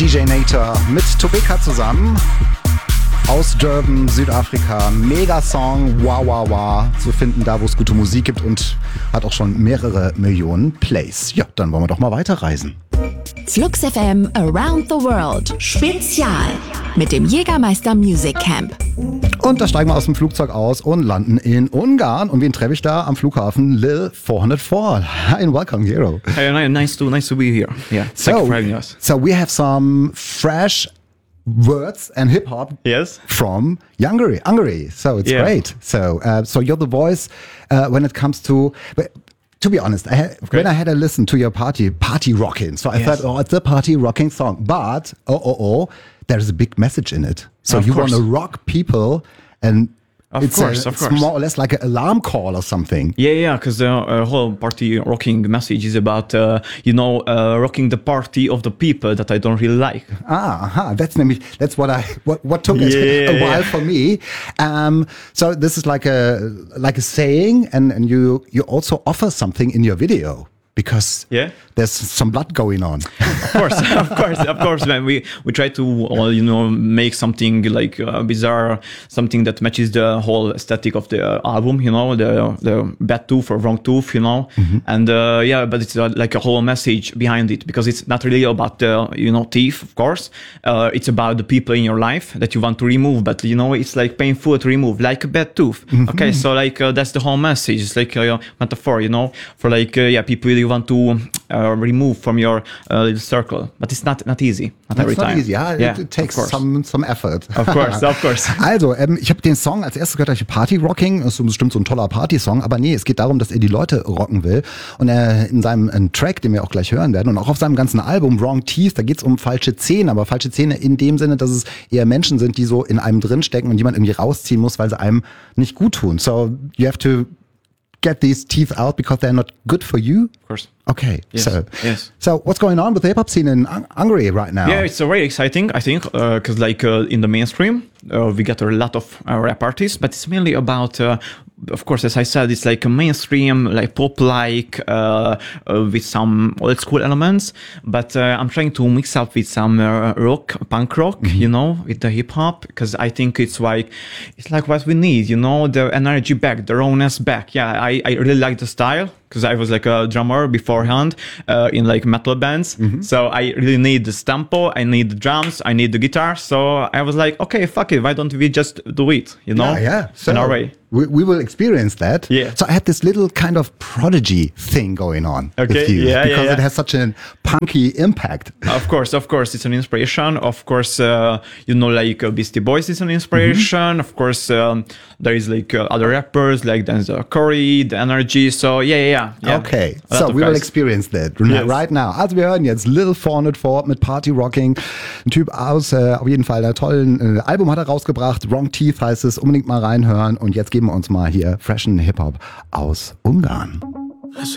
DJ Nator mit Tobeka zusammen aus Durban, Südafrika. Mega-Song, wow, wow, wow. Zu finden da, wo es gute Musik gibt und hat auch schon mehrere Millionen Plays. Ja, dann wollen wir doch mal weiterreisen. Flux FM Around the World Spezial mit dem Jägermeister Music Camp. Und da steigen wir aus dem Flugzeug aus und landen in Ungarn. Und wen treffe ich da am Flughafen? Lil 404. Hi and welcome, Hero. Hey, nice to be here. Yeah, thank you for having us. So we have some fresh words and hip hop from Hungary. So it's great. So you're the voice when it comes to. To be honest, when I had a listen to your party rocking, so I thought, oh, it's a party rocking song. But, there's a big message in it. So you want to rock people, and it's more or less like an alarm call or something. Yeah, because the whole party rocking message is about, rocking the party of the people that I don't really like. That's what took a while for me. So this is like a saying, and you also offer something in your video. Because there's some blood going on. Of course, man. We try to make something like bizarre, something that matches the whole aesthetic of the album. The bad tooth or wrong tooth. And but it's like a whole message behind it, because it's not really about teeth. Of course, it's about the people in your life that you want to remove, but it's like painful to remove, like a bad tooth. Okay, so like that's the whole message. It's like a metaphor, for like people you want to remove from your little circle, but it's not easy. It's not easy. It takes some effort. Of course. Also, ich habe den Song als erstes gehört, Party Rocking, das ist bestimmt so ein toller Party-Song, aber nee, es geht darum, dass er die Leute rocken will. Und in seinem Track, den wir auch gleich hören werden, und auch auf seinem ganzen Album Wrong Teeth, da geht es um falsche Zähne, aber falsche Zähne in dem Sinne, dass es eher Menschen sind, die so in einem drinstecken und jemand irgendwie rausziehen muss, weil sie einem nicht gut tun. So, you have to get these teeth out because they're not good for you? Of course. Okay. Yes. So what's going on with the hip-hop scene in Hungary right now? Yeah, it's very exciting, I think, because in the mainstream, we get a lot of rap artists, but it's mainly about, of course, as I said, it's like a mainstream, like pop-like, with some old-school elements, but I'm trying to mix up with some punk rock, with the hip-hop, because I think it's like what we need, the energy back, the rawness back. Yeah, I really like the style, because I was like a drummer beforehand in like metal bands. So I really need the tempo, I need the drums, I need the guitar. So I was like, okay, fuck it. Why don't we just do it, Yeah. So in our way. We will experience that. Yeah. So I had this little kind of Prodigy thing going on with you. Because it has such a punky impact. Of course. It's an inspiration. Of course, like Beastie Boys is an inspiration. Of course, there is like other rappers like Denzel Curry, The Energy. So yeah. Okay, so we will experience that right now. Also wir hören jetzt Lil 404 mit Party Rocking. Ein Typ aus auf jeden Fall einer tollen Album hat er rausgebracht. Wrong Teeth heißt es. Unbedingt mal reinhören. Und jetzt geben wir uns mal hier freshen Hip-Hop aus Ungarn.